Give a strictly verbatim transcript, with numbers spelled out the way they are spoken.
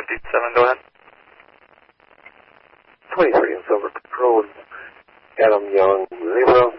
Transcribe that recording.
fifty-seven, go ahead. twenty-three in Silver Control. Adam Young, zero.